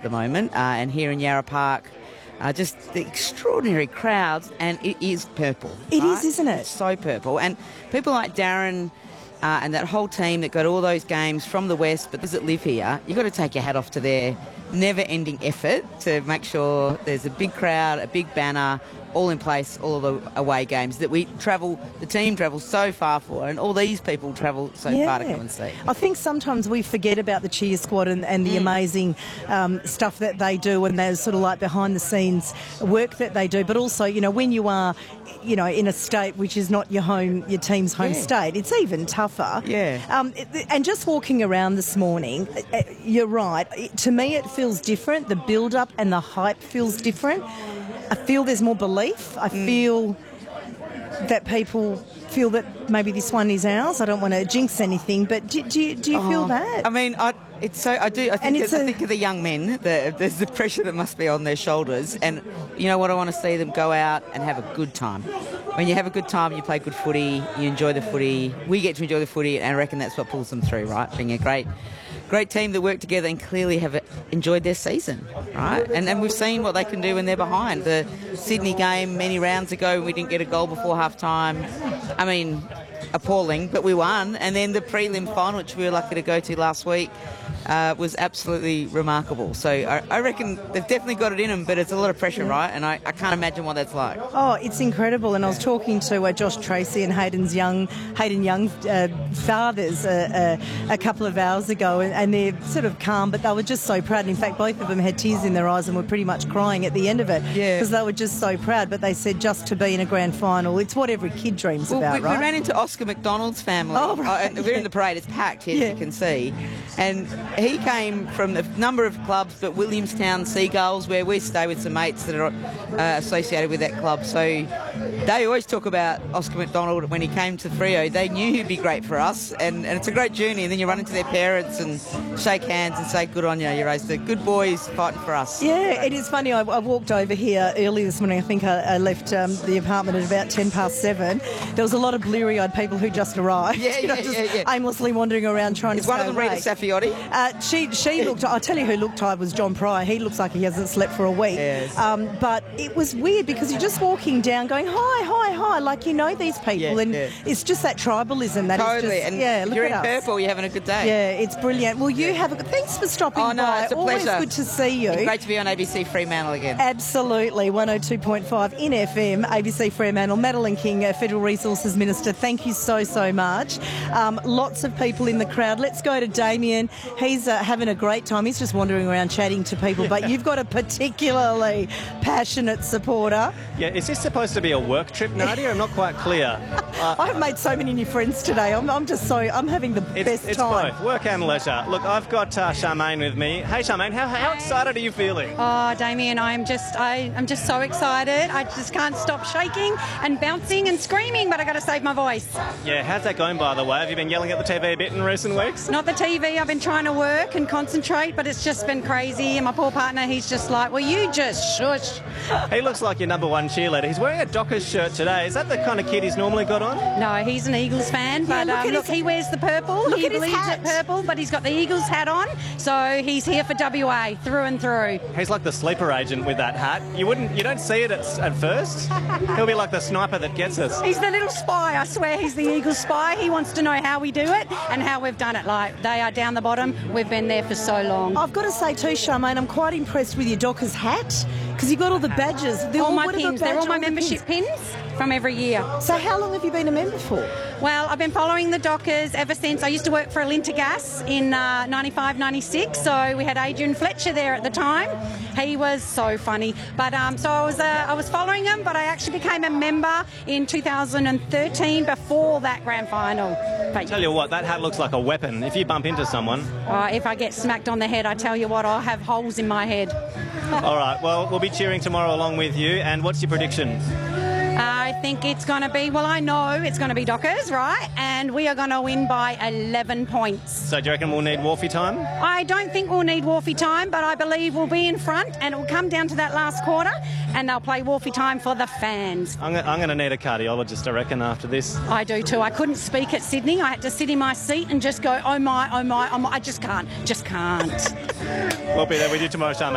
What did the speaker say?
the moment, and here in Yarra Park, just the extraordinary crowds, and it is purple. It is, isn't it? It's so purple. And people like Darren and that whole team that go to all those games from the West, but those that live here, you've got to take your hat off to their never-ending effort to make sure there's a big crowd, a big banner, all in place, all of the away games that the team travels so far for, and all these people travel so far to come and see. I think sometimes we forget about the cheer squad and the amazing stuff that they do, and there's sort of like behind the scenes work that they do. But also, you know, when you are, you know, in a state which is not your team's home state, it's even tougher. Yeah. And just walking around this morning, you're right. To me, it feels different. The build-up and the hype feels different. I feel there's more belief. I feel that people feel that maybe this one is ours. I don't want to jinx anything, but do you feel that? I mean, I think of the young men. There's the pressure that must be on their shoulders, and you know what? I want to see them go out and have a good time. When you have a good time, you play good footy, you enjoy the footy. We get to enjoy the footy, and I reckon that's what pulls them through, right? Being a great team that work together and clearly have enjoyed their season, right? And we've seen what they can do when they're behind. The Sydney game many rounds ago, we didn't get a goal before half-time. I mean, appalling, but we won. And then the prelim final, which we were lucky to go to last week, was absolutely remarkable. So I reckon they've definitely got it in them, but it's a lot of pressure, right? And I can't imagine what that's like. Oh, it's incredible. And I was talking to Josh Tracy and Hayden Young fathers a couple of hours ago, and they're sort of calm, but they were just so proud. In fact, both of them had tears in their eyes and were pretty much crying at the end of it because they were just so proud. But they said just to be in a grand final, it's what every kid dreams about, right? We ran into Oscar McDonald's family. Oh, right. We're in the parade. It's packed here, as you can see. And he came from a number of clubs, but Williamstown Seagulls, where we stay with some mates that are associated with that club. So they always talk about Oscar McDonald when he came to Freo. They knew he'd be great for us, and it's a great journey. And then you run into their parents and shake hands and say, good on you, you raised the good boys fighting for us. Yeah, it is funny. I walked over here early this morning. I think I left the apartment at about 7:10. There was a lot of bleary-eyed people who just arrived. Aimlessly wandering around trying to stay awake. One of them Rita Saffioti? She looked. I'll tell you who looked tired was John Pryor. He looks like he hasn't slept for a week. Yes. But it was weird because you're just walking down, going hi, like you know these people, it's just that tribalism that totally. is just. And yeah, if look you're at in us. purple, you're having a good day. Yeah, it's brilliant. Well, you have a good. Thanks for stopping by. Oh no, it's a pleasure. Always good to see you. It's great to be on ABC Fremantle again. Absolutely, 102.5 in FM, ABC Fremantle. Madeline King, Federal Resources Minister. Thank you so much. Lots of people in the crowd. Let's go to Damien. He's having a great time. He's just wandering around chatting to people, but you've got a particularly passionate supporter. Yeah, is this supposed to be a work trip, Nadia? I'm not quite clear. I've made so many new friends today. I'm having the best time. It's both, work and leisure. Look, I've got Charmaine with me. Hey, Charmaine, how excited are you feeling? Oh, Damien, I'm just so excited. I just can't stop shaking and bouncing and screaming, but I got to save my voice. Yeah, how's that going, by the way? Have you been yelling at the TV a bit in recent weeks? Not the TV. I've been trying to work and concentrate, but it's just been crazy. And my poor partner, he's just like, well, you just shush. He looks like your number one cheerleader. He's wearing a Dockers shirt today. Is that the kind of kid he's normally got on? No, he's an Eagles fan, but look, he wears the purple. He believes it purple, but he's got the Eagles hat on, so he's here for WA through and through. He's like the sleeper agent with that hat. You don't see it at first. He'll be like the sniper that gets us. He's the little spy. I swear he's the Eagles spy. He wants to know how we do it and how we've done it. Like, they are down the bottom. We've been there for so long. I've got to say too, Charmaine, I'm quite impressed with your Dockers hat because you've got all the badges. All my pins. They're all my membership pins from every year. So how long have you been a member for? Well, I've been following the Dockers ever since. I used to work for Alinta Gas in 95, 96, so we had Adrian Fletcher there at the time. He was so funny. But so I was following him, but I actually became a member in 2013 before that grand final. But tell you what, that hat looks like a weapon. If you bump into someone... if I get smacked on the head, I tell you what, I'll have holes in my head. All right, well, we'll be cheering tomorrow along with you. And what's your prediction? I think it's going to be, well, I know it's going to be Dockers, right? And we are going to win by 11 points. So do you reckon we'll need Wharfie time? I don't think we'll need Wharfie time, but I believe we'll be in front and it will come down to that last quarter and they'll play Wharfie time for the fans. I'm going to need a cardiologist, I reckon, after this. I do too. I couldn't speak at Sydney. I had to sit in my seat and just go, oh my, I just can't. We'll be there with you tomorrow, Charmaine.